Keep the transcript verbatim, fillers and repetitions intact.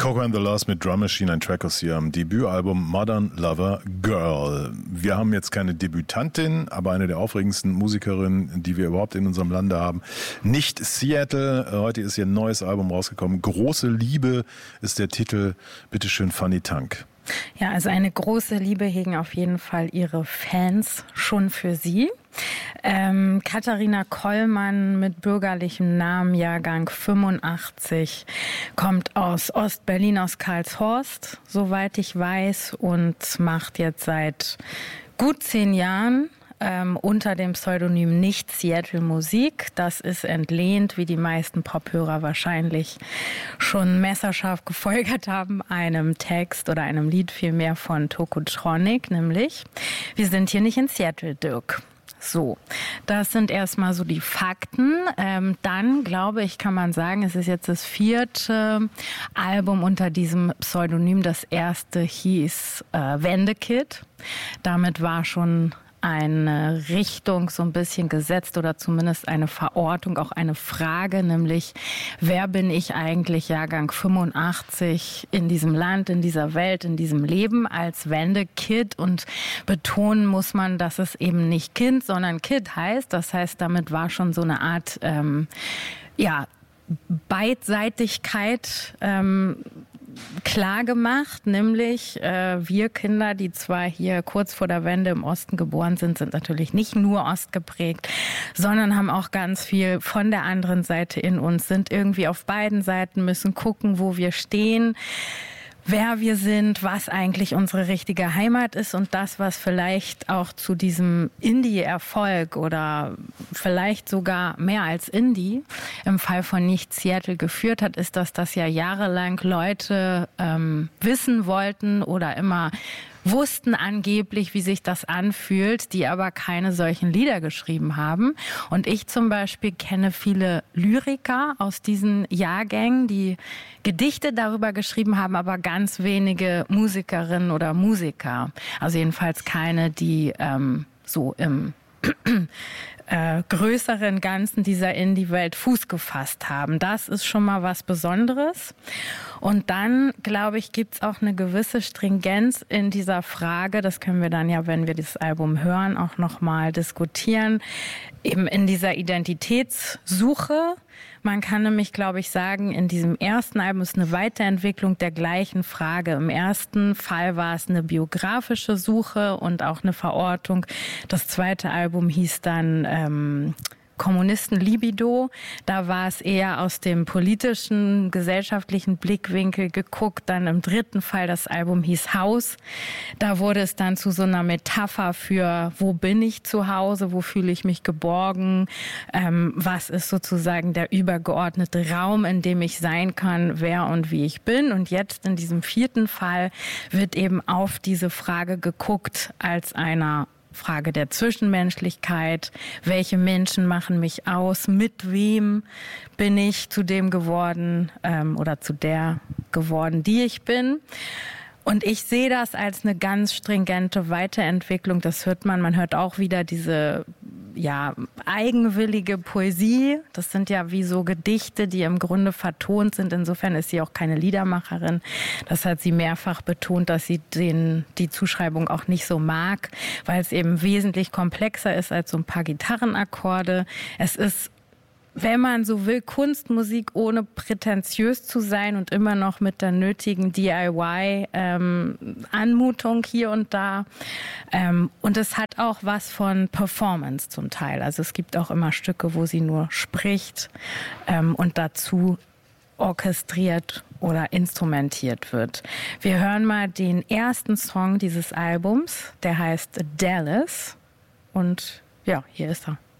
Coco and the Lost mit Drum Machine, ein Track aus ihrem Debütalbum Modern Lover Girl. Wir haben jetzt keine Debütantin, aber eine der aufregendsten Musikerinnen, die wir überhaupt in unserem Lande haben. Nicht Seattle, heute ist ihr neues Album rausgekommen. Große Liebe ist der Titel. Bitteschön, Fanny Tank. Ja, also eine große Liebe hegen auf jeden Fall ihre Fans schon für sie. Ähm, Katharina Kollmann mit bürgerlichem Namen, Jahrgang fünfundachtzig, kommt aus Ostberlin, aus Karlshorst, soweit ich weiß, und macht jetzt seit gut zehn Jahren ähm, unter dem Pseudonym Nicht Seattle Musik. Das ist entlehnt, wie die meisten Pophörer wahrscheinlich schon messerscharf gefolgert haben, einem Text oder einem Lied vielmehr von Tokotronic, nämlich Wir sind hier nicht in Seattle, Dirk. So, das sind erstmal so die Fakten. Ähm, dann, glaube ich, kann man sagen, es ist jetzt das vierte Album unter diesem Pseudonym. Das erste hieß äh, Wendekid. Damit war schon eine Richtung so ein bisschen gesetzt oder zumindest eine Verortung, auch eine Frage, nämlich wer bin ich eigentlich, Jahrgang fünfundachtzig, in diesem Land, in dieser Welt, in diesem Leben als Wendekid, und betonen muss man, dass es eben nicht Kind, sondern Kid heißt. Das heißt, damit war schon so eine Art, ähm, ja, Beidseitigkeit ähm, klar gemacht, nämlich äh, wir Kinder, die zwar hier kurz vor der Wende im Osten geboren sind, sind natürlich nicht nur ostgeprägt, sondern haben auch ganz viel von der anderen Seite in uns, sind irgendwie auf beiden Seiten, müssen gucken, wo wir stehen, wer wir sind, was eigentlich unsere richtige Heimat ist, und das, was vielleicht auch zu diesem Indie-Erfolg oder vielleicht sogar mehr als Indie im Fall von Nicht Seattle geführt hat, ist, dass das ja jahrelang Leute ähm, wissen wollten oder immer wussten angeblich, wie sich das anfühlt, die aber keine solchen Lieder geschrieben haben. Und ich zum Beispiel kenne viele Lyriker aus diesen Jahrgängen, die Gedichte darüber geschrieben haben, aber ganz wenige Musikerinnen oder Musiker. Also jedenfalls keine, die ähm, so im äh, größeren Ganzen dieser Indie-Welt Fuß gefasst haben. Das ist schon mal was Besonderes. Und dann, glaube ich, gibt es auch eine gewisse Stringenz in dieser Frage. Das können wir dann ja, wenn wir das Album hören, auch nochmal diskutieren. Eben in dieser Identitätssuche. Man kann nämlich, glaube ich, sagen, in diesem ersten Album ist eine Weiterentwicklung der gleichen Frage. Im ersten Fall war es eine biografische Suche und auch eine Verortung. Das zweite Album hieß dann ähm, Kommunisten-Libido. Da war es eher aus dem politischen, gesellschaftlichen Blickwinkel geguckt. Dann im dritten Fall, das Album hieß Haus. Da wurde es dann zu so einer Metapher für, wo bin ich zu Hause, wo fühle ich mich geborgen, ähm, was ist sozusagen der übergeordnete Raum, in dem ich sein kann, wer und wie ich bin. Und jetzt in diesem vierten Fall wird eben auf diese Frage geguckt als einer Frage der Zwischenmenschlichkeit. Welche Menschen machen mich aus? Mit wem bin ich zu dem geworden ähm, oder zu der geworden, die ich bin? Und ich sehe das als eine ganz stringente Weiterentwicklung. Das hört man. Man hört auch wieder diese ja eigenwillige Poesie. Das sind ja wie so Gedichte, die im Grunde vertont sind. Insofern ist sie auch keine Liedermacherin. Das hat sie mehrfach betont, dass sie den, die Zuschreibung auch nicht so mag, weil es eben wesentlich komplexer ist als so ein paar Gitarrenakkorde. Es ist, wenn man so will, Kunstmusik, ohne prätentiös zu sein und immer noch mit der nötigen D I Y-Anmutung ähm, hier und da. Ähm, und es hat auch was von Performance zum Teil. Also es gibt auch immer Stücke, wo sie nur spricht ähm, und dazu orchestriert oder instrumentiert wird. Wir hören mal den ersten Song dieses Albums, der heißt Dallas. Und ja, hier ist er.